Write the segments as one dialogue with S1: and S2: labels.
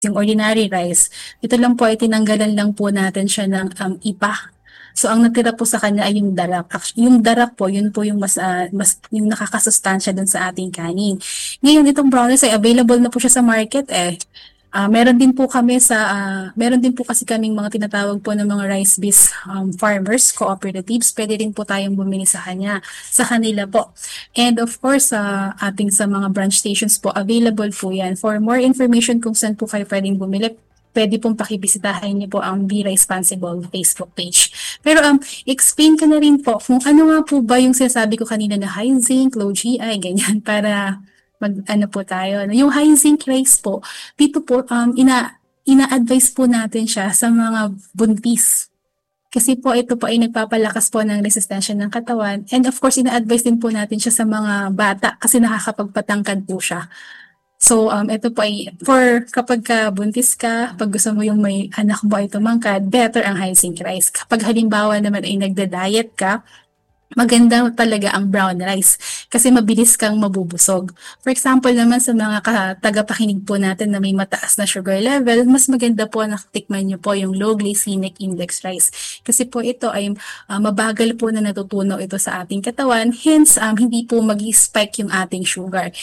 S1: yung ordinary rice. Ito lang po ay tinanggalan lang po natin siya ng ipa. So ang natira po sa kanya ay yung darak. Yung darak po, yun po yung mas yung nakakasustansya dun sa ating kanin. Ngayon itong brownies ay available na po siya sa market eh. Meron din po kasi kaming mga tinatawag po ng mga rice based farmers, cooperatives. Pwede rin po tayong bumili sa kanila po. And of course, sa mga branch stations po, available po yan. For more information kung saan po kayo pwedeng bumili, pwede pong pakibisitahin niyo po ang Be Responsible Facebook page. Pero explain ko na rin po kung ano nga po ba yung sinasabi ko kanina na high zinc, low GI, ganyan, para ano po tayo. Yung high zinc rice po, dito po, ina-advise po natin siya sa mga buntis. Kasi po ito po ay nagpapalakas po ng resistensya ng katawan. And of course, ina-advise din po natin siya sa mga bata kasi nakakapagpatangkad po siya. So, ito po ay for kapag ka buntis ka, pag gusto mo yung may anak mo ay tumangkad, better ang high zinc rice. Kapag halimbawa naman ay nagda-diet ka, maganda talaga ang brown rice kasi mabilis kang mabubusog. For example naman sa mga tagapakinig po natin na may mataas na sugar level, mas maganda po na tikman nyo po yung low glycemic index rice. Kasi po ito ay mabagal po na natutunaw ito sa ating katawan, hence hindi po mag-spike yung ating sugar.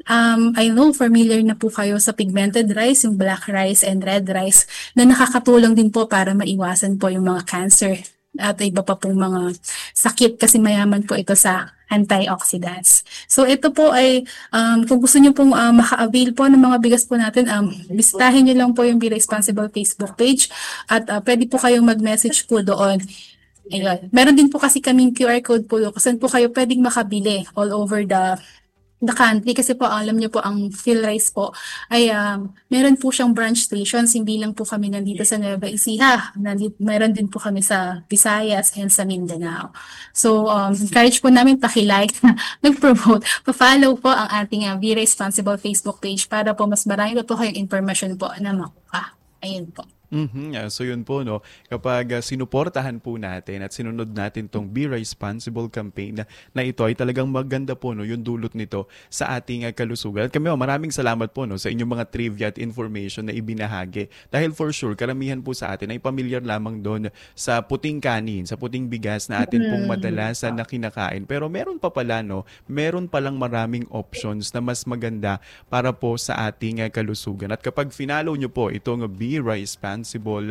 S1: I know familiar na po kayo sa pigmented rice, yung black rice and red rice na nakakatulong din po para maiwasan po yung mga cancer at iba pa pong mga sakit kasi mayaman po ito sa antioxidants. So ito po ay kung gusto niyo pong maka-avail po ng mga bigas po natin, bisitahin niyo lang po yung Be Responsible Facebook page at pwede po kayong mag-message po doon. Ayun. Meron din po kasi kaming QR code po kung saan po kayo pwedeng makabili all over the country kasi po alam niyo po ang Phil Rice po ay meron po siyang branch stations, hindi lang po kami nandito sa Nueva Ecija, meron din po kami sa Visayas and sa Mindanao. So encourage po namin paki-like, nag-promote, pa-follow po ang ating Be Responsible Facebook page para po mas marami po kayong information po na makuha. Ayun po.
S2: So yun po, no, kapag sinuportahan po natin at sinunod natin tong Be Responsible campaign na ito ay talagang maganda po, no, yung dulot nito sa ating kalusugan. At kami, maraming salamat po, no, sa inyong mga trivia at information na ibinahagi. Dahil for sure, karamihan po sa atin ay pamilyar lamang doon sa puting kanin, sa puting bigas na atin pong madalasan na kinakain. Pero meron pa pala, no, meron palang maraming options na mas maganda para po sa ating kalusugan. At kapag finalo nyo po itong Be Responsible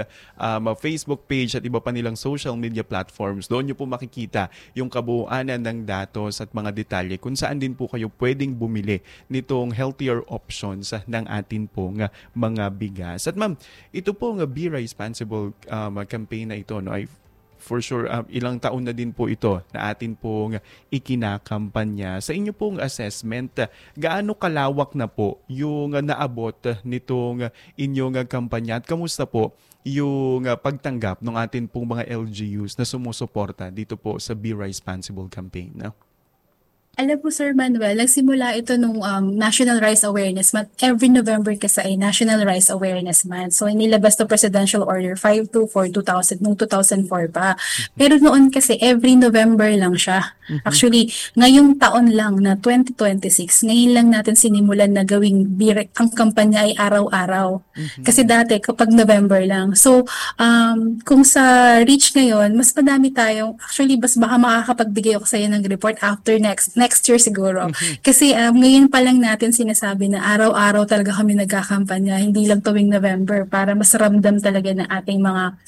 S2: Facebook page at iba pa nilang social media platforms, doon nyo po makikita yung kabuuan ng datos at mga detalye kung saan din po kayo pwedeng bumili nitong healthier options ng atin pong mga bigas. At ma'am, ito pong Be Responsible campaign na ito, no, ay for sure, ilang taon na din po ito na atin pong ikinakampanya. Sa inyo pong assessment, gaano kalawak na po yung naabot nitong inyong kampanya at kamusta po yung pagtanggap ng atin pong mga LGUs na sumusuporta dito po sa Be Responsible campaign? No?
S1: Alam po Sir Manuel, nagsimula ito nung National Rice Awareness Month. Every November kasi ay National Rice Awareness Month. So inilabas to Presidential Order 524 2000 noong 2004 pa. Pero noon kasi every November lang siya. Actually, ngayong taon lang na 2026, ngayon lang natin sinimulan na gawing ang kampanya ay araw-araw. Kasi dati kapag November lang. So kung sa reach ngayon, mas madami tayong, actually baka makakapagbigay ako sa iyo ng report after next year siguro. Kasi ngayon pa lang natin sinasabi na araw-araw talaga kami nagkakampanya, hindi lang tuwing November para mas ramdam talaga ng ating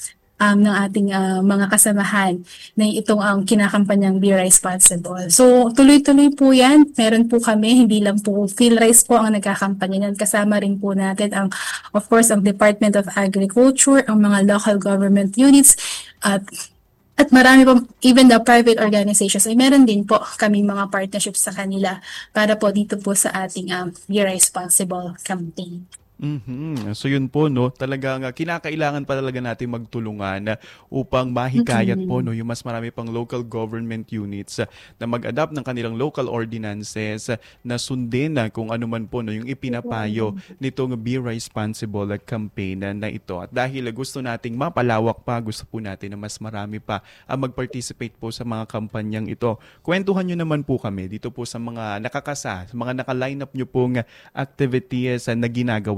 S1: mga kasamahan na itong kinakampanyang Be Responsible. So tuloy-tuloy po yan. Meron po kami, hindi lang po PhilRice po ang nagkakampanya yan. Kasama rin po natin of course, ang Department of Agriculture, ang mga local government units, at marami po, even the private organizations, ay meron din po kami mga partnerships sa kanila para po dito po sa ating Be Responsible campaign.
S2: So yun po, no, talagang kinakailangan pa talaga natin magtulungan upang mahikayat po, no, yung mas marami pang local government units na mag-adapt ng kanilang local ordinances na sundin kung ano man po, no, yung ipinapayo nitong Be Responsible campaign na ito. At dahil gusto nating mapalawak pa, gusto po natin na mas marami pa ang mag-participate po sa mga kampanyang ito. Kwentuhan nyo naman po kami dito po sa mga nakakasa, sa mga naka-line up nyo pong activities na ginagawa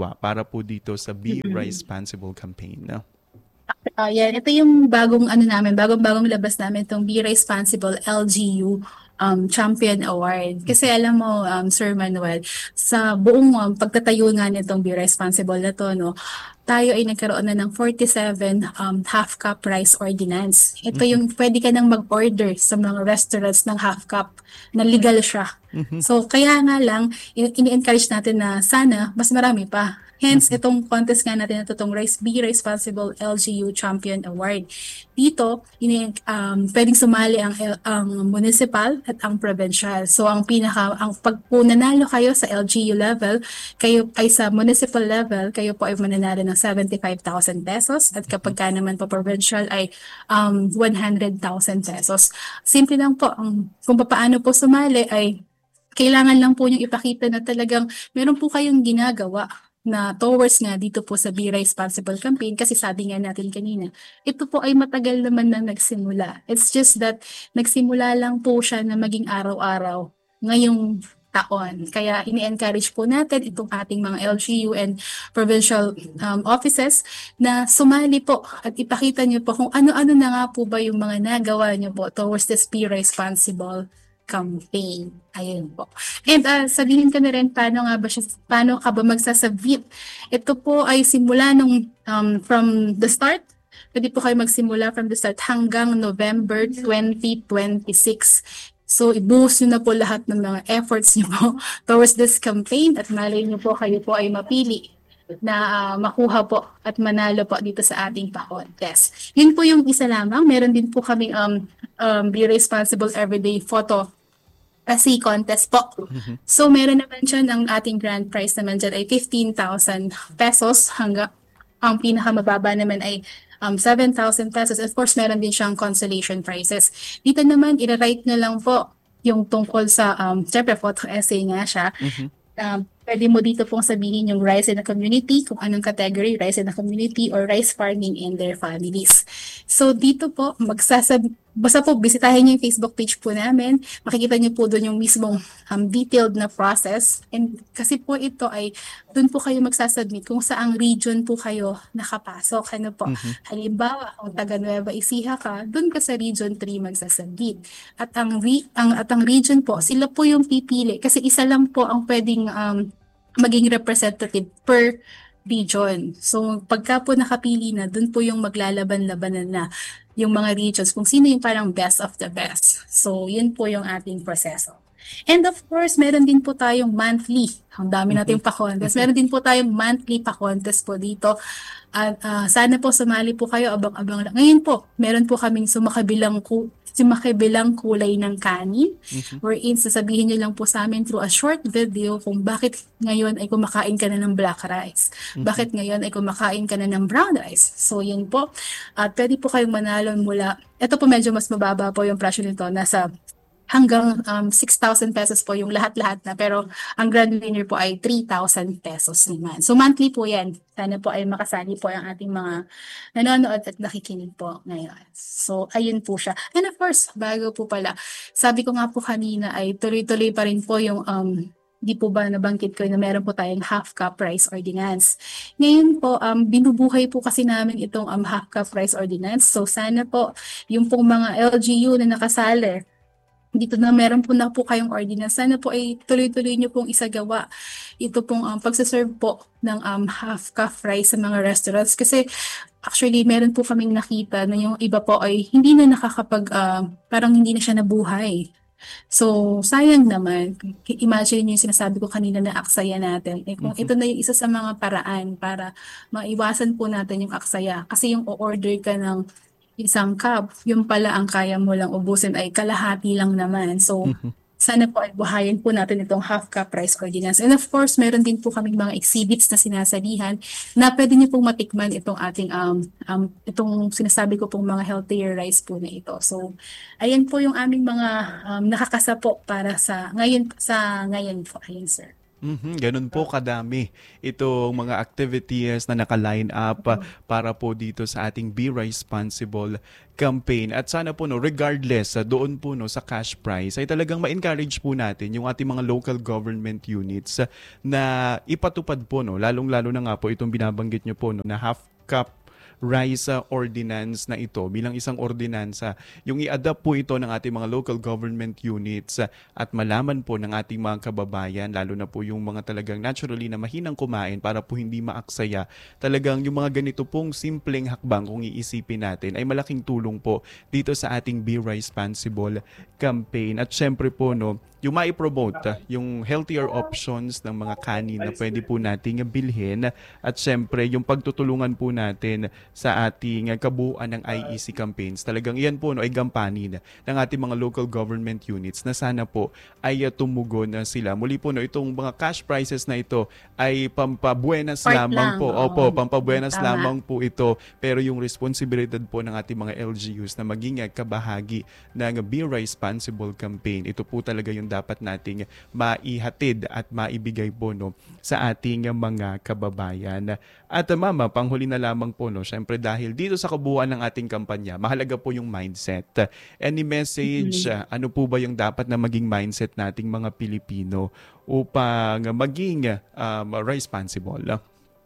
S2: ginagawa para po dito sa Be Responsible campaign? No?
S1: Yan, ito yung bagong ano namin, bagong labas namin itong Be Responsible LGU Champion Award. Kasi alam mo, Sir Manuel, sa buong pagtatayo nga nitong Be Responsible na to, no, tayo ay nagkaroon na ng 47 half cup rice ordinance. Ito yung pwede ka nang mag-order sa mga restaurants ng half cup na legal siya. So kaya nga lang, ini-encourage natin na sana mas marami pa. Hence, itong contest nga natin na itong Be Responsible LGU Champion Award. Dito, pwedeng sumali ang municipal at ang provincial. So, ang pag po nanalo kayo sa LGU level, kayo ay sa municipal level, kayo po ay mananalo ng 75,000 pesos at kapag ka naman po provincial ay 100,000 pesos. Simple lang po, kung paano po sumali ay kailangan lang po niyong ipakita na talagang meron po kayong ginagawa na towards nga dito po sa Be Responsible campaign kasi sabi nga natin kanina, ito po ay matagal naman na nagsimula. It's just that nagsimula lang po siya na maging araw-araw ngayong taon. Kaya ini-encourage po natin itong ating mga LGU and provincial offices na sumali po at ipakita niyo po kung ano-ano na nga po ba yung mga nagawa niyo po towards this Be Responsible campaign. Ayun po. And sabihin ko na rin paano ka ba magsasubmit. Ito po ay simula nung from the start. Pwede po kayo magsimula from the start hanggang November 2026. So, i-boost nyo na po lahat ng mga efforts nyo po towards this campaign at malay nyo po kayo po ay mapili na makuha po at manalo po dito sa ating pa-contest. Yun po yung isa lamang. Meron din po kaming Be Responsible Everyday Photo kasi contest po. So, meron naman dyan ang ating grand prize naman dyan ay 15,000 pesos hanggang ang pinakamababa naman ay 7,000 pesos. Of course, meron din siyang consolation prizes. Dito naman, i-write na lang po yung tungkol sa, syempre, photo essay nga siya. Pwede mo dito pong sabihin yung rice in the community, kung anong category, rice in the community or rice farming in their families. So dito po, basta po bisitahin niyo yung Facebook page po namin, makikita niyo po doon yung mismong detailed na process. And kasi po ito ay, doon po kayo magsasubmit kung saang region po kayo nakapasok. Ano po, halimbawa, kung taga Nueva Ecija ka, doon ka sa region 3 magsasubmit. At ang region po, sila po yung pipili kasi isa lang po ang pwedeng maging representative per region. So, pagka po nakapili na, dun po yung maglalaban-labanan na yung mga regions kung sino yung parang best of the best. So, yun po yung ating proseso. And of course, meron din po tayong monthly. Ang dami nating pa-contest. Meron din po tayong monthly pa-contest po dito. At sana po sumali po kayo, abang-abang lang. Ngayon po, meron po kaming sumakabilang kulay ng kanin. Wherein sasabihin nyo lang po sa amin through a short video kung bakit ngayon ay kumakain ka na ng black rice. Bakit ngayon ay kumakain ka na ng brown rice. So yun po. At pwede po kayong manalo mula, ito po medyo mas mababa po yung presyo nito. Nasa hanggang 6,000 pesos po yung lahat-lahat na. Pero ang grand winner po ay 3,000 pesos naman. So monthly po yan. Sana po ay makasali po ang ating mga nanonood at nakikinig po ngayon. So ayun po siya. And of course, bago po pala, sabi ko nga po kanina ay tuloy-tuloy pa rin po yung di po ba nabanggit ko na meron po tayong half cup rice ordinance. Ngayon po, binubuhay po kasi namin itong half cup rice ordinance. So sana po yung pong mga LGU na nakasali dito na meron po na po kayong ordinance. Sana po ay tuloy-tuloy nyo pong isagawa ito pong pagsaserve po ng half cup rice sa mga restaurants. Kasi actually meron po kaming nakita na yung iba po ay hindi na parang hindi na siya nabuhay. So, sayang naman. Imagine yung sinasabi ko kanina na aksaya natin. Kung ito na yung isa sa mga paraan para maiwasan po natin yung aksaya. Kasi yung o-order ka ng isang cup, yung pala ang kaya mo lang ubusin ay kalahati lang naman. So, sana po ay buhayin po natin itong half cup rice ordinance. And of course, meron din po kaming mga exhibits na sinasalihan na pwede niyo pong matikman itong ating, itong sinasabi ko pong mga healthier rice po na ito. So, ayan po yung aming mga nakakasa po para sa ngayon po. Ayun, sir.
S2: Ganun po kadami itong mga activities na naka-line up para po dito sa ating Be Responsible campaign. At sana po no, regardless doon po no sa cash prize ay talagang ma-encourage po natin yung ating mga local government units na ipatupad po no, lalong-lalo na nga po itong binabanggit nyo po no na half cup rice ordinance na ito bilang isang ordinansa. Yung i-adapt po ito ng ating mga local government units at malaman po ng ating mga kababayan, lalo na po yung mga talagang naturally na mahinang kumain para po hindi maaksaya. Talagang yung mga ganito pong simpleng hakbang kung iisipin natin ay malaking tulong po dito sa ating Be Responsible campaign. At syempre po no, yung mai-promote yung healthier options ng mga kanin na pwede po nating bilhin at syempre yung pagtutulungan po natin sa ating kabuuan ng IEC campaigns. Talagang iyan po no, ay gampanin ng ating mga local government units na sana po ay tumugon na sila. Muli po no, itong mga cash prizes na ito ay pampabuenas
S1: Part
S2: lamang
S1: lang,
S2: po.
S1: oo.
S2: Opo, pampabuenas
S1: Tama.
S2: lamang po ito. Pero yung responsibilidad po ng ating mga LGUs na maging kabahagi ng Be Responsible campaign, ito po talaga yung dapat nating maihatid at maibigay po no, sa ating mga kababayan. At mama, panghuli na lamang po no, syempre dahil dito sa kabuuan ng ating kampanya, mahalaga po yung mindset. Any message, ano po ba yung dapat na maging mindset nating mga Pilipino upang maging responsible?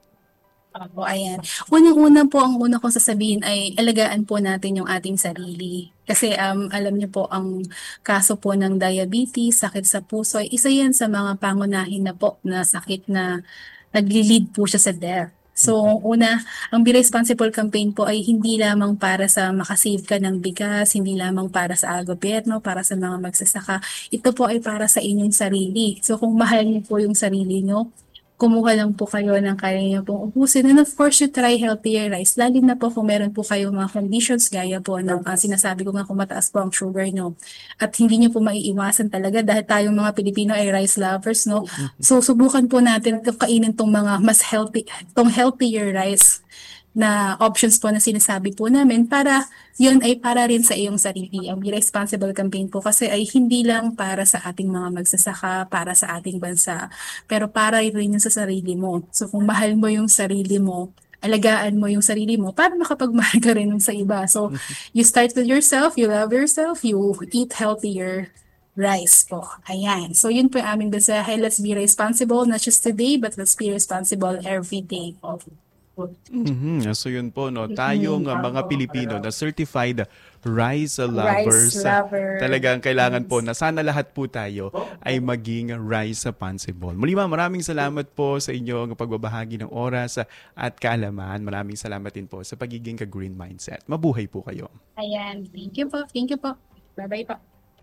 S1: Opo, ayan. Unang-una po, ang una kong sasabihin ay alagaan po natin yung ating sarili. Kasi alam niyo po, ang kaso po ng diabetes, sakit sa puso, ay isa yan sa mga pangunahin na po na sakit na nagli-lead po siya sa death. So, una, ang Be Responsible campaign po ay hindi lamang para sa makasave ka ng bigas, hindi lamang para sa gobyerno, para sa mga magsasaka. Ito po ay para sa inyong sarili. So, kung mahal niyo po yung sarili niyo, kumuha lang po kayo ng kaya niyo pong ubusin. And of course, you try healthier rice. Lalo na po kung meron po kayo mga conditions gaya po ng sinasabi ko nga kung mataas po ang sugar nyo. At hindi niyo po maiiwasan talaga dahil tayong mga Pilipino ay rice lovers, no? So, subukan po natin kainin tong mga mas healthy, tong healthier rice na options po na sinasabi po namin para yun ay para rin sa iyong sarili. Ang Be Responsible campaign po kasi ay hindi lang para sa ating mga magsasaka, para sa ating bansa, pero para rin yun sa sarili mo. So kung mahal mo yung sarili mo, alagaan mo yung sarili mo para makapagmahal ka rin sa iba. So you start with yourself, you love yourself, you eat healthier rice po. Ayan. So yun po yung aming mensahe. Let's be responsible, not just today, but let's be responsible every day po.
S2: So yun po no, tayong mga Pilipino na certified rice lovers,
S1: lover.
S2: talagang kailangan po na sana lahat po tayo ay maging rice responsible. Muli maraming salamat po sa inyong pagbabahagi ng oras at kaalaman. Maraming salamat din po sa pagiging ka-green mindset. Mabuhay po kayo.
S1: Ayan. Thank you po. Thank you po. Bye-bye po.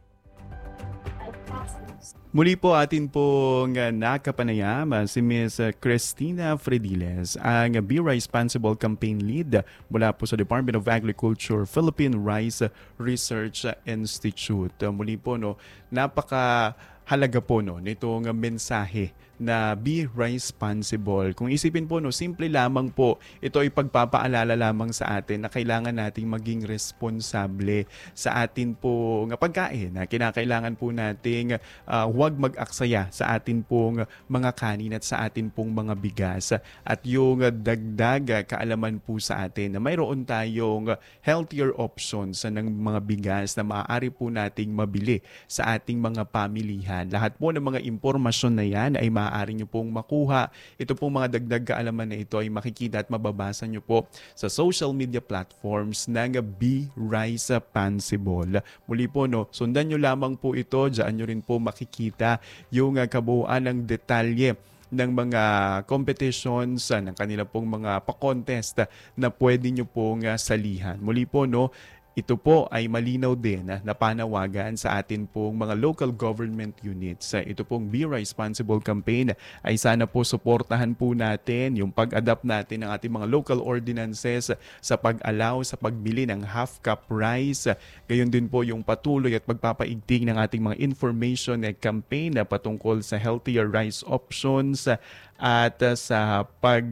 S2: Muli po atin pong nakapanayam si Ms. Cristina Frediles, ang Be Responsible Campaign Lead mula po sa Department of Agriculture, Philippine Rice Research Institute. Muli po no, napakahalaga po no nitong mensahe na be responsible. Kung isipin po, no, simple lamang po, ito ay pagpapaalala lamang sa atin na kailangan nating maging responsable sa atin po ng pagkain. Kinakailangan po nating huwag mag-aksaya sa atin pong mga kanin at sa atin pong mga bigas. At yung dagdag kaalaman po sa atin na mayroon tayong healthier options ng mga bigas na maaari po nating mabili sa ating mga pamilihan. Lahat po ng mga impormasyon na yan ay maaari nyo pong makuha. Ito pong mga dagdag kaalaman na ito ay makikita at mababasa nyo po sa social media platforms ng Be Responsible. Muli po, no, sundan nyo lamang po ito. Diyan nyo rin po makikita yung kabuuan ng detalye ng mga competitions, ng kanila pong mga pa-contest na pwede nyo pong salihan. Muli po, no, ito po ay malinaw din na panawagan sa atin pong mga local government units. Ito pong Be Responsible campaign ay sana po suportahan po natin yung pag-adapt natin ng ating mga local ordinances sa pag-allow sa pagbili ng half cup rice. Gayon din po yung patuloy at pagpapaigting ng ating mga information na campaign na patungkol sa healthier rice options at sa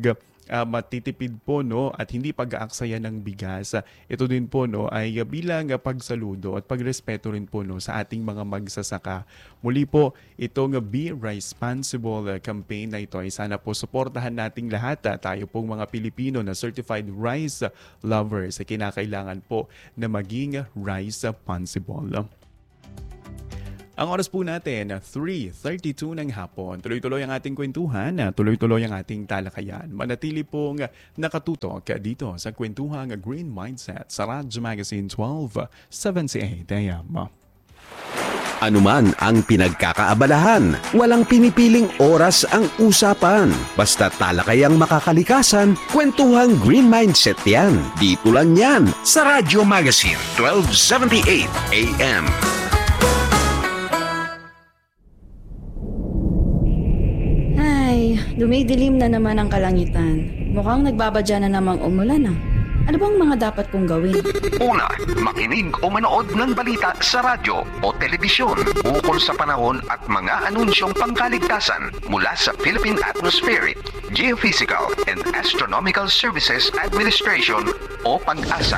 S2: matitipid po at hindi pag-aaksaya ng bigas. Ito din po ay bilang pagsaludo at pagrespeto rin po sa ating mga magsasaka. Muli po, itong Be Responsible campaign na ito ay sana po suportahan nating lahat. Tayo pong mga Pilipino na certified rice lovers ay kinakailangan po na maging rice responsible. Ang oras po natin, 3:32 ng hapon. Tuloy-tuloy ang ating kwentuhan, tuloy-tuloy ang ating talakayan. Manatili pong nakatutok dito sa Kwentuhang Green Mindset sa Radyo Magazine 1278 AM.
S3: Anuman ang pinagkakaabalahan, walang pinipiling oras ang usapan. Basta talakayang makakalikasan, Kwentuhang Green Mindset yan. Dito lang yan sa Radyo Magazine 1278 AM.
S4: Dumidilim na naman ang kalangitan. Mukhang nagbabadya na namang umulan. Ano bang mga dapat kong gawin?
S3: Una, makinig o manood ng balita sa radyo o telebisyon ukol sa panahon at mga anunsyong pangkaligtasan mula sa Philippine Atmospheric, Geophysical and Astronomical Services Administration o PAG-ASA.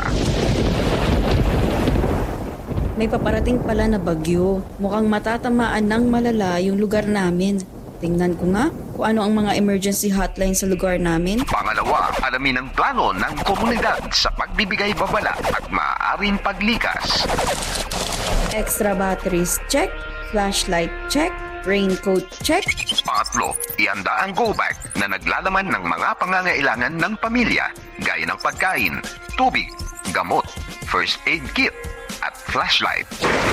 S4: May paparating pala na bagyo. Mukhang matatamaan ng malala yung lugar namin. Tingnan ko nga kung ano ang mga emergency hotline sa lugar namin.
S3: Pangalawa, alamin ang plano ng komunidad sa pagbibigay babala at maaaring paglikas.
S4: Extra batteries check, flashlight check, raincoat check.
S3: Pangatlo, ihanda ang go bag na naglalaman ng mga pangangailangan ng pamilya gaya ng pagkain, tubig, gamot, first aid kit at flashlight.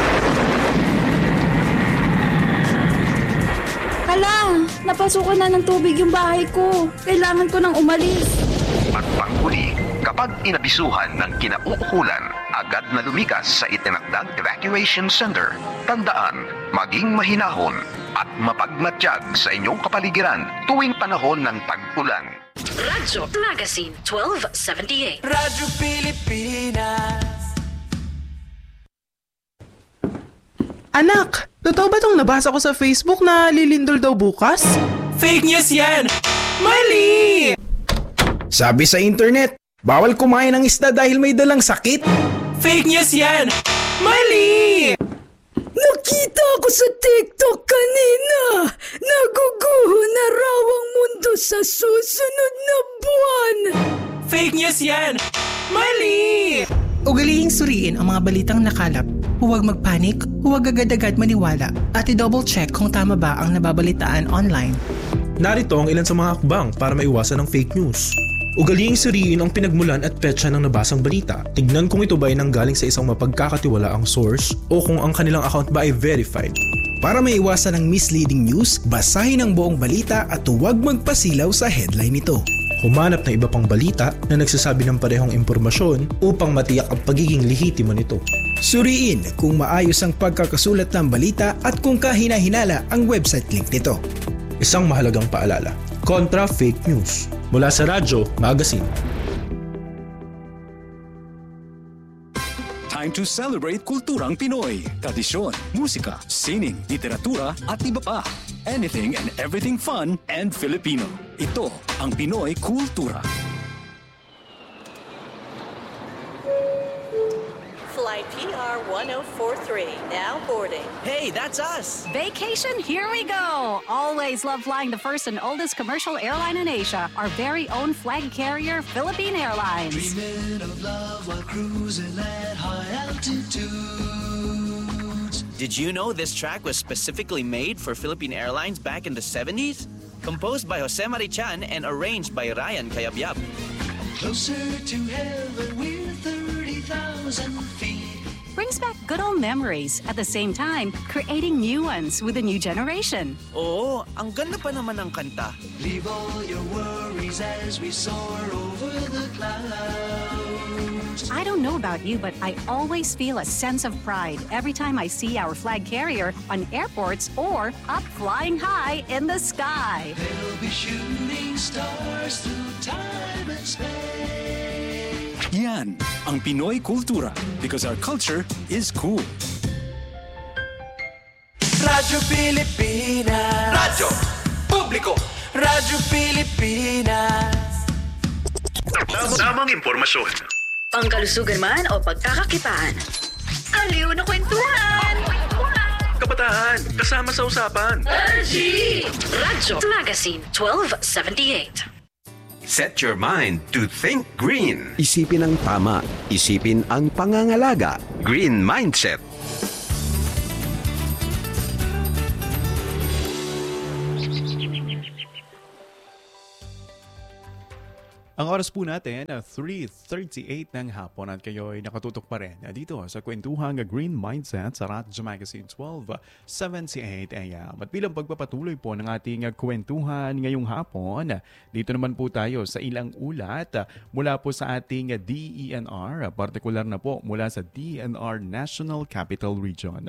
S4: Hala, napasukan na ng tubig yung bahay ko. Kailangan ko nang umalis.
S3: At panghuli, kapag inabisuhan ng kinauukulan, agad na lumikas sa itinakdang evacuation center. Tandaan, maging mahinahon at mapagmatsyag sa inyong kapaligiran tuwing panahon ng tag-ulan.
S5: Radyo Magazine 1278.
S6: Radyo Pilipinas.
S7: Anak, totoo ba itong nabasa ko sa Facebook na lilindol daw bukas?
S6: Fake news yan! Mali!
S8: Sabi sa internet, bawal kumain ng isda dahil may dalang sakit.
S6: Fake news yan! Mali!
S9: Nakita ko sa TikTok kanina. Naguguho na raw ang mundo sa susunod na buwan.
S6: Fake news yan! Mali!
S7: Ugalihing suriin ang mga balitang nakalap. Huwag magpanik, huwag agad-agad maniwala at i-double check kung tama ba ang nababalitaan online.
S10: Narito ang ilan sa mga hakbang para maiwasan ang fake news. Ugaliing suriin ang pinagmulan at petsa ng nabasang balita. Tignan kung ito ba ay nanggaling sa isang mapagkakatiwalaang source o kung ang kanilang account ba ay verified.
S8: Para maiwasan ang misleading news, basahin ang buong balita at huwag magpasilaw sa headline nito.
S10: Humanap ng iba pang balita na nagsasabi ng parehong impormasyon upang matiyak ang pagiging lehitimo nito.
S8: Suriin kung maayos ang pagkakasulat ng balita at kung kahina-hinala ang website link nito.
S10: Isang mahalagang paalala, kontra fake news. Mula sa Radyo Magazine.
S11: Time to celebrate kulturang Pinoy. Tradisyon, musika, sining, literatura at iba pa. Anything and everything fun and Filipino. Ito ang Pinoy Kultura.
S12: Flight PR 1043, now boarding.
S13: Hey, that's us!
S14: Vacation, here we go! Always love flying the first and oldest commercial airline in Asia, our very own flag carrier, Philippine Airlines.
S6: Dreaming of love while cruising at high altitudes.
S13: Did you know this track was specifically made for Philippine Airlines back in the 70s? Composed by Jose Marichan and arranged by Ryan Cayabyab.
S6: Closer to heaven with 30,000 feet.
S14: Brings back good old memories, at the same time, creating new ones with a new generation.
S13: Oo, ang ganda pa naman ng kanta.
S6: Leave all your worries as we soar over the clouds.
S14: I don't know about you, but I always feel a sense of pride every time I see our flag carrier on airports or up flying high in the sky.
S6: They'll be shooting stars through time and space.
S11: Yan ang Pinoy Kultura because our culture is cool.
S6: Radyo Pilipinas.
S3: Radyo Publiko.
S6: Radyo Pilipinas.
S11: Tamang impormasyon.
S5: Pangkalusugan man o pagkakakitaan. Aliw na kwentuhan!
S11: Kabataan, kasama sa usapan.
S5: Radyo Magazine 1278.
S3: Set your mind to think green. Isipin ang tama. Isipin ang pangangalaga. Green Mindset.
S2: Ang oras po natin, 3:38 ng hapon at kayo ay nakatutok pa rin dito sa kwentuhang Green Mindset sa Radyo Magazine 1278 AM. At bilang pagpapatuloy po ng ating kwentuhan ngayong hapon, dito naman po tayo sa ilang ulat mula po sa ating DENR, partikular na po mula sa DENR National Capital Region.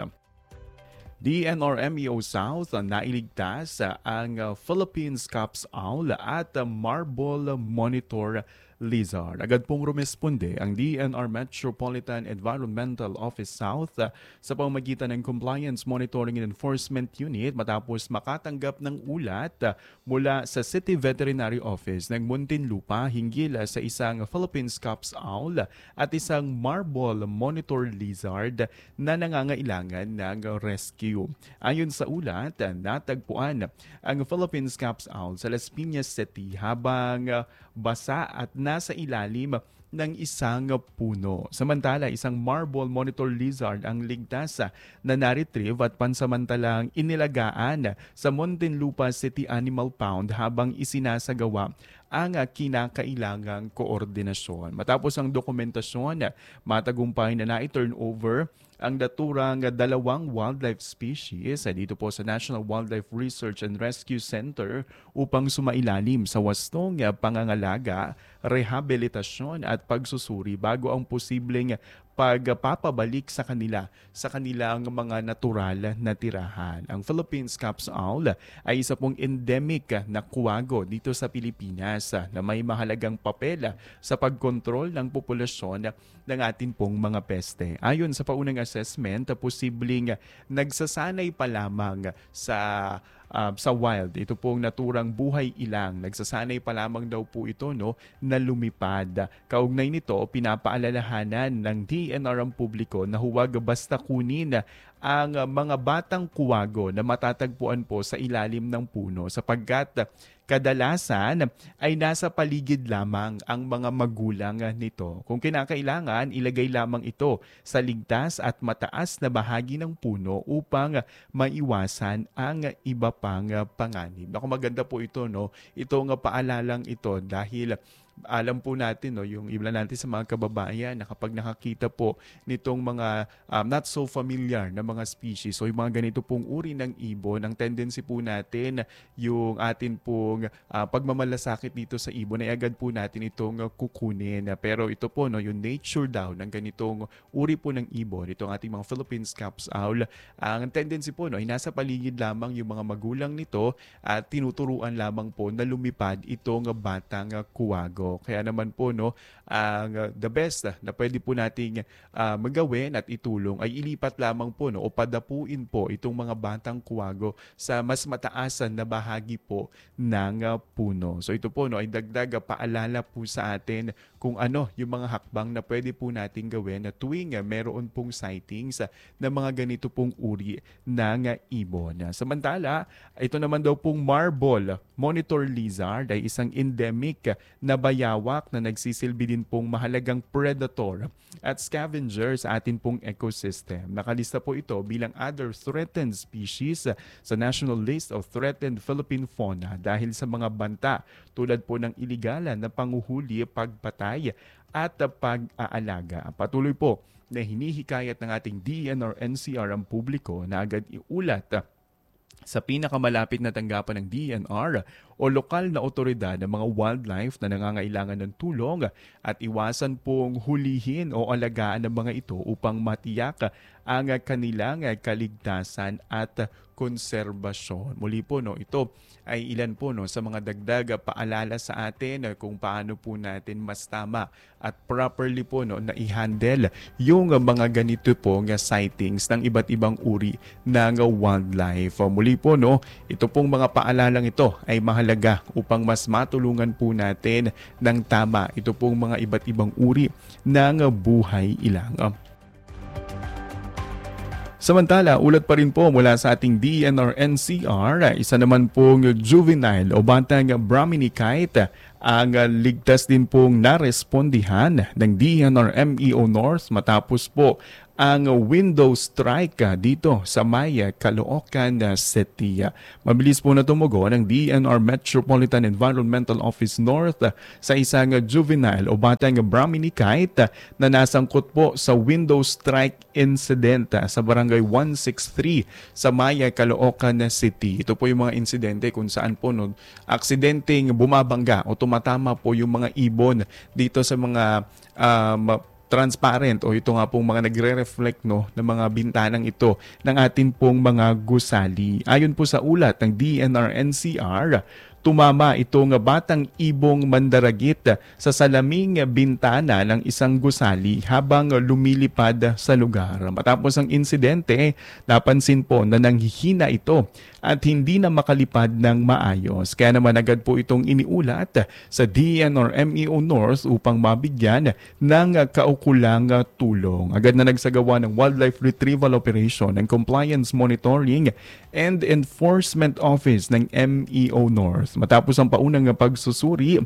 S2: DNR-MEO South nailigtas ang Philippines Scops Owl at Marble Monitor Lizard. Agad pong rumesponde ang DNR Metropolitan Environmental Office South sa pamamagitan ng Compliance Monitoring and Enforcement Unit matapos makatanggap ng ulat mula sa City Veterinary Office ng Muntinlupa hinggil sa isang Philippines Scops Owl at isang Marble Monitor Lizard na nangangailangan ng rescue. Ayon sa ulat, natagpuan ang Philippines Scops Owl sa Las Piñas City habang basa at nasa ilalim ng isang puno. Samantala, isang Marble Monitor Lizard ang ligtas na na-retrieve at pansamantalang inilagaan sa Muntinlupa City Animal Pound habang isinasagawa ang kinakailangang koordinasyon. Matapos ang dokumentasyon, matagumpay na na-turn over ang naturang 2 wildlife species dito po sa National Wildlife Research and Rescue Center upang sumailalim sa wastong pangangalaga, rehabilitasyon at pagsusuri bago ang posibleng pagpapabalik sa kanilang mga natural na tirahan. Ang Philippine Scops Owl ay isa pong endemic na kuwago dito sa Pilipinas na may mahalagang papel sa pagkontrol ng populasyon ng atin pong mga peste. Ayon sa paunang assessment, posibleng nagsasanay pa lamang sa wild. Ito pong naturang buhay ilang. Nagsasanay pa lamang daw po ito na lumipad. Kaugnay nito, pinapaalalahanan ng DNR ang publiko na huwag basta kunin ang mga batang kuwago na matatagpuan po sa ilalim ng puno sapagkat kadalasan ay nasa paligid lamang ang mga magulang nito. Kung kinakailangan, ilagay lamang ito sa ligtas at mataas na bahagi ng puno upang maiwasan ang iba pang panganib. Naku, maganda po ito, Itong paalalang ito dahil alam po natin, yung iba natin sa mga kababayan na kapag nakakita po nitong mga not so familiar na mga species o yung mga ganito pong uri ng ibon, ang tendency po natin yung atin pong pagmamalasakit dito sa ibon ay agad po natin itong kukunin. Pero ito po, yung nature daw ng ganitong uri po ng ibon, itong ating mga Philippine Scops Owl, ang tendency po ay nasa paligid lamang yung mga magulang nito at tinuturuan lamang po na lumipad itong batang kuwago. Kaya naman po ang the best na pwede po nating magawin at itulong ay ilipat lamang po o padapuin po itong mga batang kuwago sa mas mataas na bahagi po ng puno. So ito po ay dagdag paalala po sa atin kung ano yung mga hakbang na pwede po nating gawin na tuwing meron pong sightings ng mga ganito pong uri ng ibon. Samantala, ito naman daw pong Marble Monitor Lizard ay isang endemic na bayawak na nagsisilbi din pong mahalagang predator at scavenger sa atin pong ecosystem. Nakalista po ito bilang other threatened species sa National List of Threatened Philippine Fauna dahil sa mga banta tulad po ng iligalan na panguhuli, pagpatay at pag-aalaga. Patuloy po na hinihikayat ng ating DNR-NCR ang publiko na agad iulat sa pinakamalapit na tanggapan ng DNR o lokal na otoridad ng mga wildlife na nangangailangan ng tulong at iwasan pong hulihin o alagaan ng mga ito upang matiyak ang kanilang kaligtasan at konserbasyon. Muli po, ito ay ilan po sa mga dagdag paalala sa atin kung paano po natin mas tama at properly po na i-handle yung mga ganito pong sightings ng iba't ibang uri ng wildlife. Muli po, ito pong mga paalalang ito ay mahalaga mahalaga upang mas matulungan po natin ng tama ito pong mga iba't ibang uri ng buhay ilang. Samantala, ulat pa rin po mula sa ating DENR-NCR, isa naman pong juvenile o batang Brahmini Kite ang ligtas din pong narespondihan ng DENR-MEO North matapos po ang window strike dito sa may Caloocan City. Mabilis po na tumugon ng DENR Metropolitan Environmental Office North sa isang juvenile o batang Brahmini Kite na nasangkot po sa window strike incident sa barangay 163 sa may Caloocan City. Ito po yung mga insidente kung saan po aksidenteng bumabangga o tumatama po yung mga ibon dito sa mga transparent o ito nga pong mga nagre-reflect ng mga bintanang ito ng atin pong mga gusali. Ayon po sa ulat ng DENR-NCR, tumama itong batang ibong mandaragit sa salaming bintana ng isang gusali habang lumilipad sa lugar. Matapos ang insidente, napansin po na nanghihina ito at hindi na makalipad ng maayos. Kaya naman agad po itong iniulat sa DENR-MEO North upang mabigyan ng kaukulang tulong. Agad na nagsagawa ng Wildlife Retrieval Operation and Compliance Monitoring and Enforcement Office ng MEO North. Matapos ang paunang pagsusuri,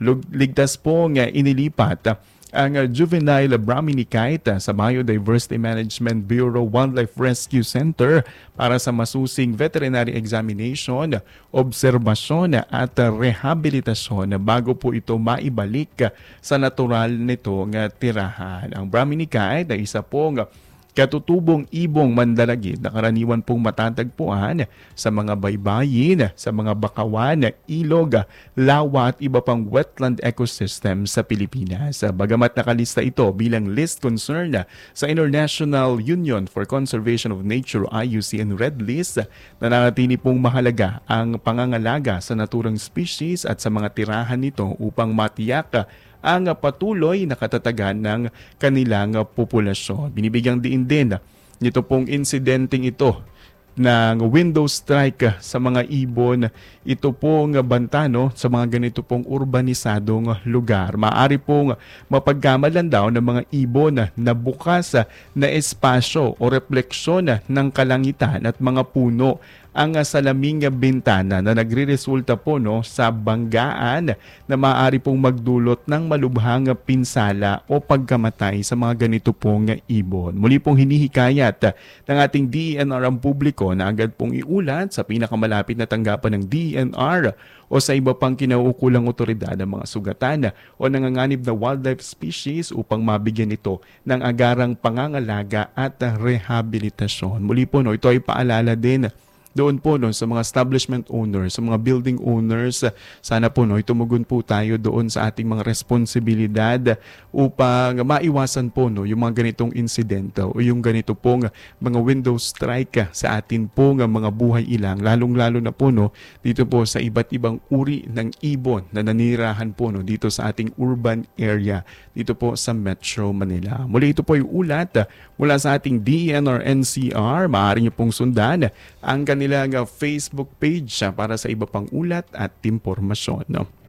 S2: ligtas po inilipat ang juvenile Brahmini Kite sa Biodiversity Management Bureau Wildlife Rescue Center para sa masusing veterinary examination, obserbasyon at rehabilitasyon bago po ito maibalik sa natural nitong tirahan. Ang Brahmini Kite ay isa pong katutubong ibong mandaragit na karaniwan pong matatagpuan sa mga baybayin, sa mga bakawan, ilog, lawa at iba pang wetland ecosystem sa Pilipinas. Bagamat nakalista ito bilang list concern sa International Union for Conservation of Nature IUCN Red List, nananatili pong mahalaga ang pangangalaga sa naturang species at sa mga tirahan nito upang matiyak ang patuloy na katatagan ng kanilang populasyon. Binibigyang diin din nito pong insidenteng ito ng window strike sa mga ibon. Ito pong banta sa mga ganito pong urbanisadong lugar. Maaari pong mapagkamalan daw ng mga ibon na bukas na espasyo o refleksyon ng kalangitan at mga puno ang salaming bintana na nagre-resulta po sa banggaan na maaari pong magdulot ng malubhang pinsala o pagkamatay sa mga ganito pong ibon. Muli pong hinihikayat ng ating DENR ang publiko na agad pong iulat sa pinakamalapit na tanggapan ng DENR o sa iba pang kinauukulang otoridad ng mga sugatan o nanganganib na wildlife species upang mabigyan ito ng agarang pangangalaga at rehabilitasyon. Muli po ito ay paalala din doon po sa mga establishment owners, sa mga building owners, sana po tumugon po tayo doon sa ating mga responsibilidad upang maiwasan po yung mga ganitong insidente o yung ganito pong mga window strike sa atin pong mga buhay ilang, lalong-lalo na po dito po sa iba't ibang uri ng ibon na nanirahan po dito sa ating urban area dito po sa Metro Manila. Muli ito po yung ulat mula sa ating DENR-NCR. Maaari niyo pong sundan ang kanilang Facebook page para sa iba pang ulat at impormasyon.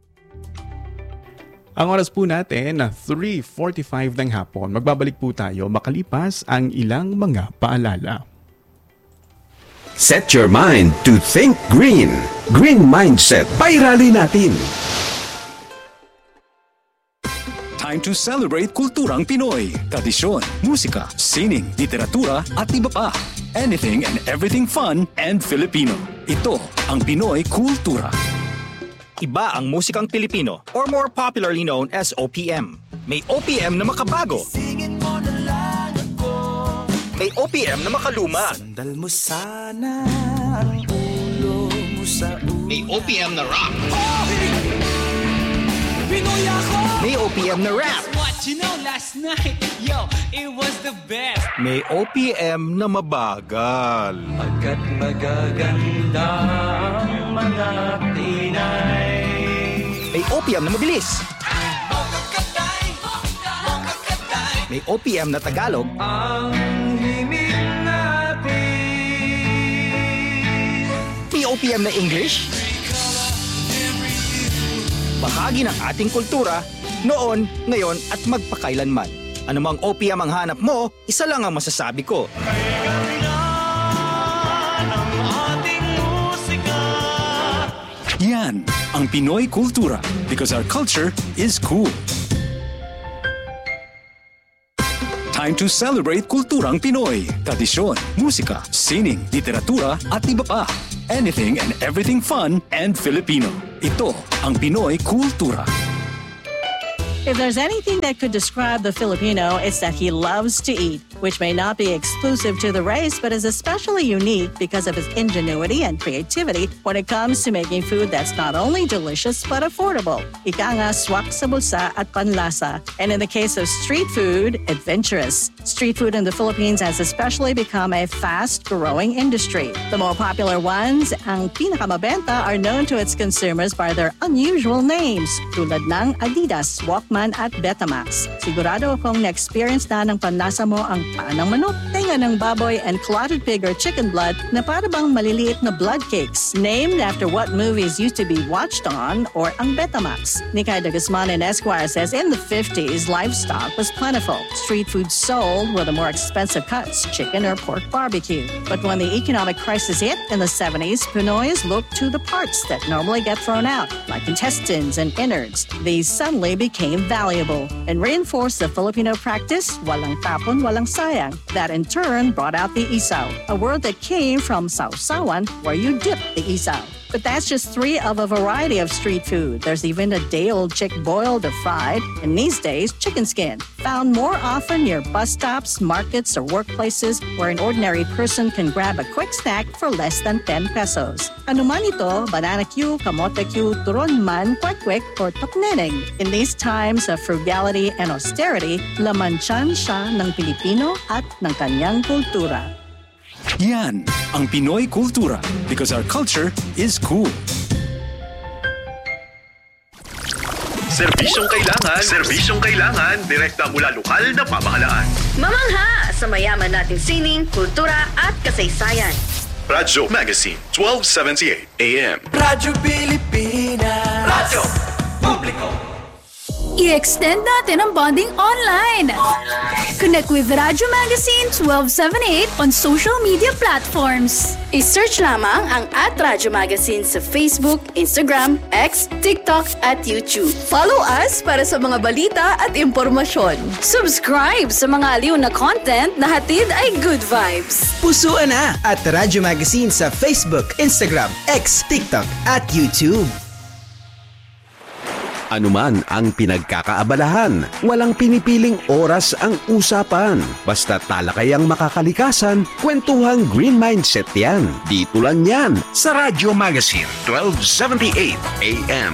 S2: Ang oras po natin, 3:45 ng hapon. Magbabalik po tayo makalipas ang ilang mga paalala.
S3: Set your mind to think green. Green Mindset. Pairali natin.
S11: Time to celebrate kulturang Pinoy. Tradisyon, musika, sining, literatura at iba pa. Anything and everything fun and Filipino. Ito ang Pinoy Kultura.
S15: Iba ang musikang Pilipino or more popularly known as OPM. May OPM na makabago. May OPM na makaluma.
S6: Sandal mo sana ang ulo mo sa ulo.
S15: May OPM na rock.
S6: Pinoy ako!
S15: May OPM na rap.
S6: What you know last night, yo, it was the best.
S15: May OPM na mabagal.
S6: Pagkat magaganda ang mga Pinay.
S15: May OPM na mabilis. May OPM na Tagalog.
S6: Ang himig natin.
S15: May OPM na English. bahagi ng ating kultura, noon, ngayon at magpakailanman. Anumang OPM ang hanap mo, isa lang ang masasabi ko.
S11: Yan ang Pinoy Kultura because our culture is cool. Time to celebrate kulturang Pinoy. Tradisyon, musika, sining, literatura at iba pa. Anything and everything fun and Filipino. Ito ang Pinoy Kultura.
S16: If there's anything that could describe the Filipino, it's that he loves to eat, which may not be exclusive to the race, but is especially unique because of his ingenuity and creativity when it comes to making food that's not only delicious but affordable. Ika nga, swak sa bulsa at panlasa. And in the case of street food, adventurous. Street food in the Philippines has especially become a fast-growing industry. The more popular ones, ang pinakamabenta, are known to its consumers by their unusual names, tulad ng Adidas, Walkman at Betamax. Sigurado akong na-experience na ng panlasa mo ang paa ng manok, tenga ng baboy, and clotted pig or chicken blood na para bang maliliit na blood cakes, named after what movies used to be watched on, or ang Betamax. Nikay de Guzman in Esquire says in the 50s, livestock was plentiful. Street food sold were the more expensive cuts, chicken or pork barbecue. But when the economic crisis hit in the 70s, Pinoys looked to the parts that normally get thrown out, like intestines and innards. These suddenly became valuable and reinforced the Filipino practice, walang tapon, walang sayang. That in turn brought out the isaw, a word that came from sausawan, where you dip the isaw. But that's just three of a variety of street food. There's even a day-old chick boiled or fried, and these days, chicken skin, found more often near bus stops, markets, or workplaces where an ordinary person can grab a quick snack for less than 10 pesos. Ano man ito, banana cue, kamote cue, turon man, kwek-kwek, or tokneneng. In these times of frugality and austerity, laman tiyan siya ng Pilipino at ng kanyang kultura.
S11: Yan ang Pinoy Kultura because our culture is cool.
S17: Serbisyong kailangan, direkta mula lokal na pamahalaan.
S5: Mamangha sa mayaman nating sining, kultura at kasaysayan.
S17: Radyo Magazine, 1278 AM.
S6: Radyo Pilipinas. Radyo Publiko.
S18: I-extend natin ang bonding online. Connect with Radyo Magazine 1278 on social media platforms.
S19: I-search lamang ang @Radyo Magazine sa Facebook, Instagram, X, TikTok at YouTube.
S18: Follow us para sa mga balita at impormasyon.
S19: Subscribe sa mga aliw na content na hatid ay good vibes.
S8: Pusuan na at Radyo Magazine sa Facebook, Instagram, X, TikTok at YouTube.
S3: Anuman ang pinagkakaabalahan, walang pinipiling oras ang usapan. Basta talakayang makakalikasan, kwentuhang Green Mindset yan. Dito lang yan sa Radyo Magazine 1278 AM.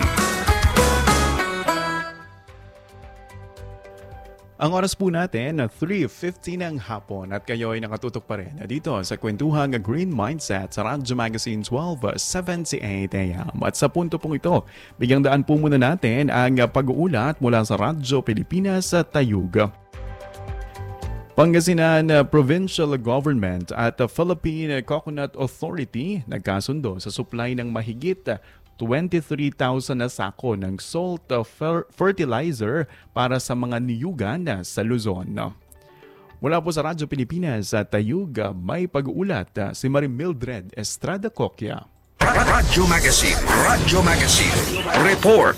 S2: Ang oras po natin na 3:50 ng hapon at kayo ay nakatutok pa rin dito sa kwentuhang Green Mindset sa Radyo Magazine 1278 AM. At sa punto pong ito, bigyang daan po muna natin ang pag-uulat mula sa Radyo Pilipinas sa Tayug. Pangasinan Provincial Government at Philippine Coconut Authority nagkasundo sa supply ng mahigit 23,000 na sako ng salt fertilizer para sa mga niyugan sa Luzon. Mula po sa Radyo Pilipinas sa Tayug, may pag-uulat si Mildred Estrada Coquia.
S3: Radyo Magazine. Report.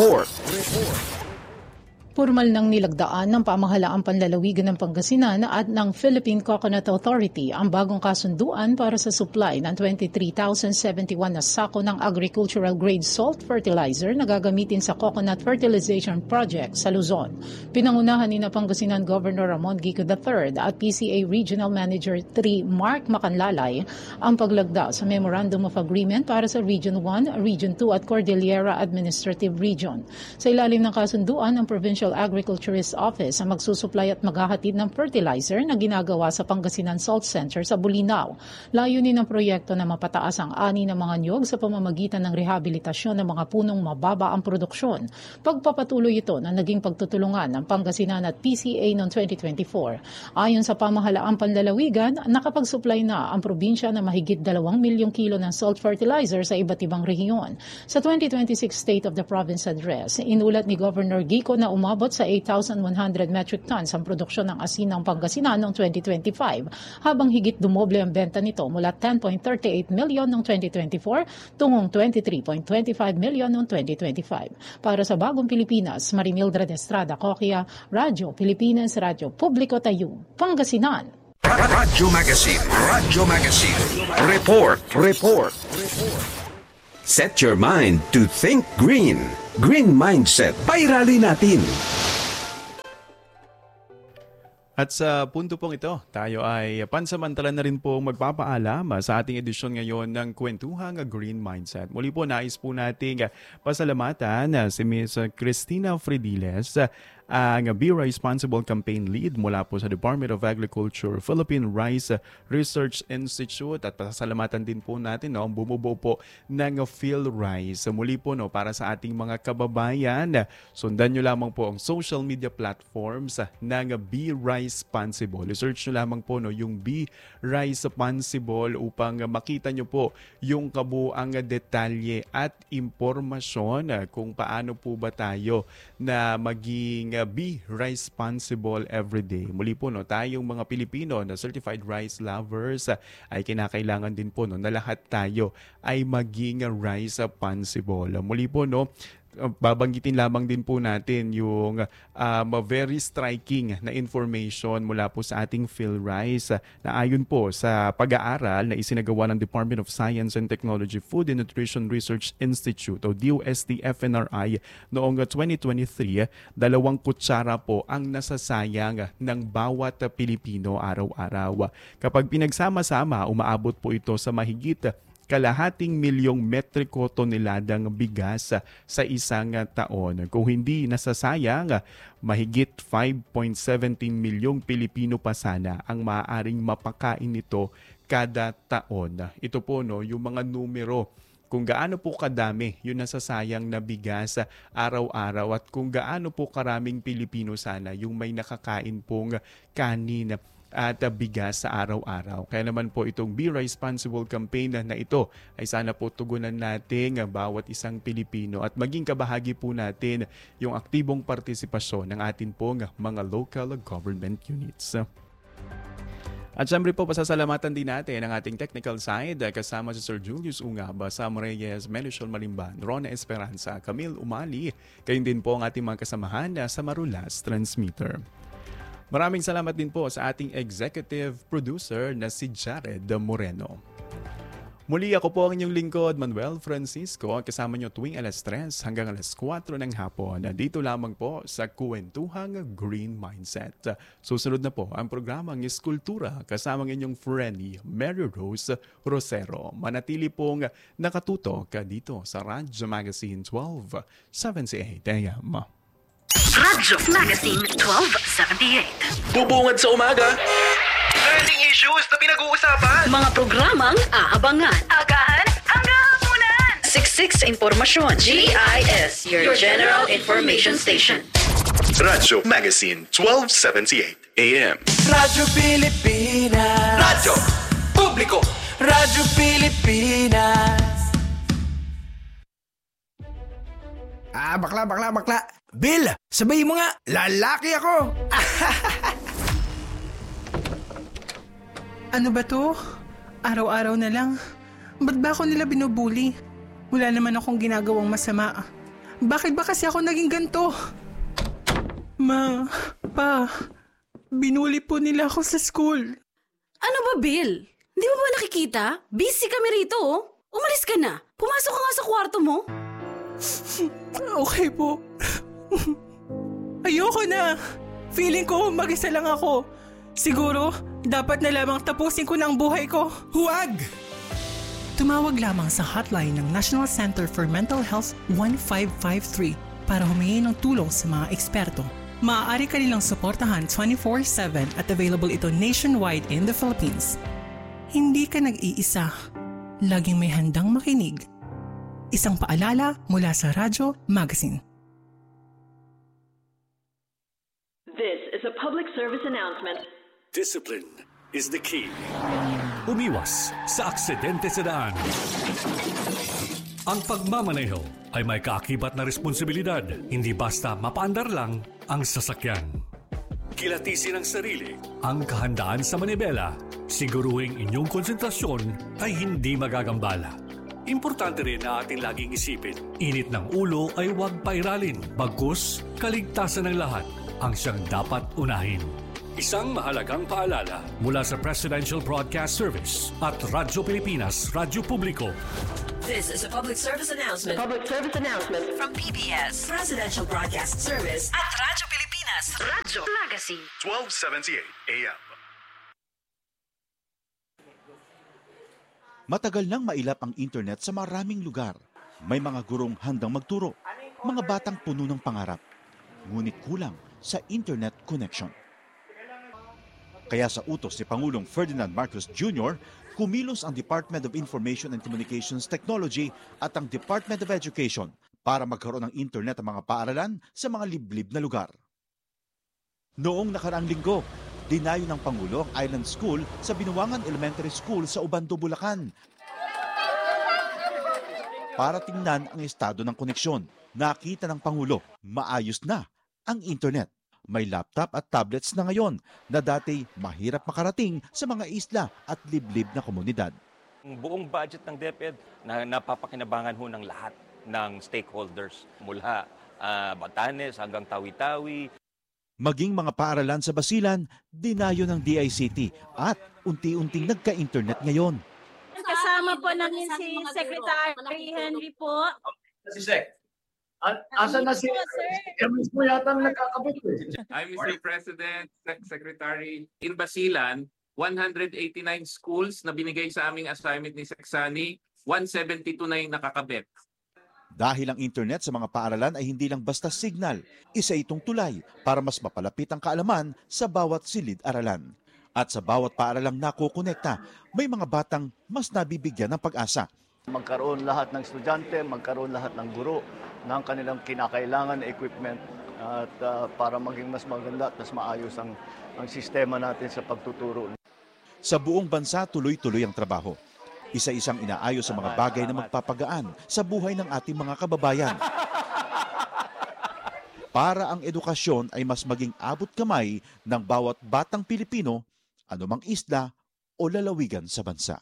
S20: Formal nang nilagdaan ng pamahalaang panlalawigan ng Pangasinan at ng Philippine Coconut Authority ang bagong kasunduan para sa supply ng 23,071 na sako ng agricultural grade salt fertilizer na gagamitin sa Coconut Fertilization Project sa Luzon. Pinangunahan ni na Pangasinan Governor Ramon Gico III at PCA Regional Manager 3 Mark Macanlalay ang paglagda sa Memorandum of Agreement para sa Region 1, Region 2 at Cordillera Administrative Region. Sa ilalim ng kasunduan, ang Provincial Provincial Agriculturist Office ang magsusupply at maghahatid ng fertilizer na ginagawa sa Pangasinan Salt Center sa Bolinao. Layunin ng proyekto na mapataas ang ani ng mga niyog sa pamamagitan ng rehabilitasyon ng mga punong mababa ang produksyon. Pagpapatuloy ito na naging pagtutulungan ng Pangasinan at PCA noong 2024. Ayon sa pamahalaang panlalawigan, nakapag-supply na ang probinsya na mahigit 2 milyong kilo ng salt fertilizer sa iba't ibang rehiyon. Sa 2026 State of the Province Address, inulat ni Governor Gico na umabot sa 8,100 metric tons ang produksyon ng asin ng Pangasinan noong 2025, habang higit dumoble ang benta nito mula 10.38 million noong 2024 tungong 23.25 million noong 2025. Para sa Bagong Pilipinas, Marimildred Estrada Coquia, Radyo Pilipinas, Radyo Publiko Tayum, Pangasinan.
S3: Radyo Magazine. Radyo Magazine. Report. Set your mind to think green. Green Mindset. Pairali natin.
S2: At sa punto pong ito, tayo ay pansamantala na rin po magpapaalam sa ating edisyon ngayon ng Kwentuhang Green Mindset. Muli po nais po nating pasalamatan si Ms. Cristina Fridiles, ang Be Responsible Campaign Lead mula po sa Department of Agriculture, Philippine Rice Research Institute, at pasasalamatan din po natin ang bumubuo po ng PhilRice. Muli po para sa ating mga kababayan, sundan nyo lamang po ang social media platforms ng Be Responsible. Search nyo lamang po yung Be Responsible upang makita nyo po yung kabuang detalye at impormasyon kung paano po ba tayo na maging be responsible everyday. Muli po tayong mga Pilipino na certified rice lovers ay kinakailangan din po na lahat tayo ay maging responsible. Muli po babanggitin lamang din po natin yung very striking na information mula po sa ating PhilRice na ayon po sa pag-aaral na isinagawa ng Department of Science and Technology Food and Nutrition Research Institute o DOST-FNRI noong 2023, 2 kutsara po ang nasasayang ng bawat Pilipino araw-araw. Kapag pinagsama-sama, umaabot po ito sa mahigit 1/2 milyong metriko toneladang bigas sa isang taon. Kung hindi nasasayang, mahigit 5.17 milyong Pilipino pa sana ang maaaring mapakain nito kada taon. Ito po yung mga numero kung gaano po kadami yung nasasayang na bigas araw-araw at kung gaano po karaming Pilipino sana yung may nakakain pong kanin at bigas sa araw-araw. Kaya naman po itong Be Responsible campaign na ito ay sana po tugunan natin bawat isang Pilipino at maging kabahagi po natin yung aktibong partisipasyon ng atin pong mga local government units. At syempre po, pasasalamatan din natin ang ating technical side kasama si Sir Julius Ungaba, Sam Reyes, Meliciol Malimban, Rona Esperanza, Camille Umali, kayo din po ang ating mga kasamahan sa Marulas Transmitter. Maraming salamat din po sa ating executive producer na si Jared Moreno. Muli ako po ang inyong lingkod, Manuel Francisco, kasama nyo tuwing 3:00 hanggang 4:00 ng hapon. Dito lamang po sa Kwentuhang Green Mindset. Susunod na po ang programang Iskultura kasama ng inyong friendly Mary Rose Rosero. Manatili pong nakatutok dito sa Radyo Magazine 1278 AM.
S5: Radyo Magazine 1278.
S17: Bubungad sa umaga. Trending issues na pinag-uusapan.
S5: Mga programang aabangan. Agahan hanggang hapunan. Siksik sa impormasyon. GIS, your General Information Station.
S17: Radyo Magazine 1278 AM.
S6: Radyo Pilipinas.
S17: Radyo Publiko.
S6: Radyo Pilipinas.
S8: Bakla. Bill, sabihin mo nga, lalaki ako.
S7: Ano ba to? Araw-araw na lang. Ba't ba ako nila binubuli? Wala naman akong ginagawang masama. Bakit ba kasi ako naging ganito? Ma, pa, binuli po nila ako sa school.
S21: Ano ba, Bill? Di mo ba nakikita? Busy kami rito, oh. Umalis ka na. Pumasok ka nga sa kwarto mo.
S7: Okay po. Ayoko na. Feeling ko mag-isa lang ako. Siguro, dapat na lamang tapusin ko ng buhay ko.
S8: Huwag!
S7: Tumawag lamang sa hotline ng National Center for Mental Health 1553 para humingi ng tulong sa mga eksperto. Maaari ka nilang suportahan 24/7 at available ito nationwide in the Philippines. Hindi ka nag-iisa. Laging may handang makinig. Isang paalala mula sa Radyo Magazine.
S12: This is a public service announcement.
S11: Discipline is the key. Umiwas sa aksidente sa daan. Ang pagmamaneho ay may kaakibat na responsibilidad. Hindi basta mapaandar lang ang sasakyan. Kilatisin ang sarili, ang kahandaan sa manibela. Siguruhing inyong konsentrasyon ay hindi magagambala. Importante rin na ating laging isipin, init ng ulo ay huwag pairalin. Bagkus, kaligtasan ng lahat ang siyang dapat unahin. Isang mahalagang paalala mula sa Presidential Broadcast Service at Radyo Pilipinas, Radyo Publiko.
S5: This is a public service announcement. From PBS, Presidential Broadcast Service at Radyo Pilipinas, Radyo Magazine.
S17: 1278 AM.
S1: Matagal nang mailap ang internet sa maraming lugar. May mga gurong handang magturo, mga batang puno ng pangarap. Ngunit kulang sa internet connection. Kaya sa utos ni Pangulong Ferdinand Marcos Jr., kumilos ang Department of Information and Communications Technology at ang Department of Education para magkaroon ng internet ang mga paaralan sa mga liblib na lugar. Noong nakaraang linggo, dinayo ng Pangulo ang Island School sa Binuangan Elementary School sa Ubando, Bulacan. Para tingnan ang estado ng koneksyon, nakita ng Pangulo, maayos na ang internet. May laptop at tablets na ngayon na dati mahirap makarating sa mga isla at liblib na komunidad.
S22: Ang buong budget ng DepEd na napapakinabangan ho ng lahat ng stakeholders mula Batanes hanggang Tawi-Tawi.
S1: Maging mga paaralan sa Basilan, dinayo ng DICT at unti-unting nagka-internet ngayon.
S23: Kasama po namin si Secretary Henry po.
S24: Si Sec. Asan na si Emis mo yata nagkakabit eh.
S25: I'm Mr. President, Secretary. In Basilan, 189 schools na binigay sa aming assignment ni Seksani, 172 na yung nakakabit.
S1: Dahil ang internet sa mga paaralan ay hindi lang basta signal, isa itong tulay para mas mapalapit ang kaalaman sa bawat silid-aralan. At sa bawat paaralang nakokonekta, may mga batang mas nabibigyan ng pag-asa.
S24: Magkaroon lahat ng estudyante, magkaroon lahat ng guro ng kanilang kinakailangan na equipment at para maging mas maganda at mas maayos ang sistema natin sa pagtuturo.
S1: Sa buong bansa, tuloy-tuloy ang trabaho. Isa-isang inaayos sa mga bagay na magpapagaan sa buhay ng ating mga kababayan. Para ang edukasyon ay mas maging abot kamay ng bawat batang Pilipino, anumang isla o lalawigan sa bansa.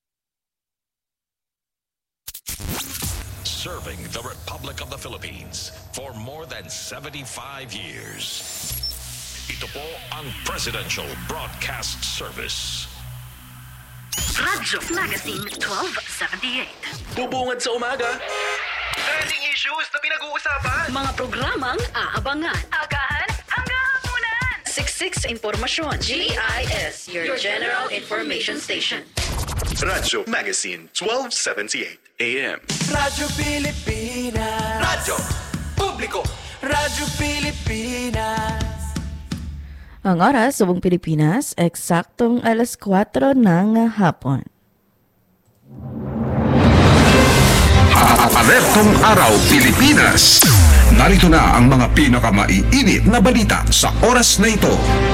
S26: Serving the Republic of the Philippines for more than 75 years. Ito po ang Presidential Broadcast Service.
S5: Radyo Magazine 1278.
S17: Bubungad sa umaga. Trending issues na pinag-uusapan.
S5: Mga programang aabangan. Agahan hanggang hapunan. Siksik sa impormasyon. GIS, your General Information Station.
S17: Radyo Magazine 1278 AM.
S6: Radyo Pilipinas. Radyo Publiko. Radyo Pilipinas.
S27: Ang oras sa buong Pilipinas, eksaktong 4:00 ng hapon.
S3: Alertong Araw Pilipinas. Narito na ang mga pinakamaiinit na balita sa oras na ito.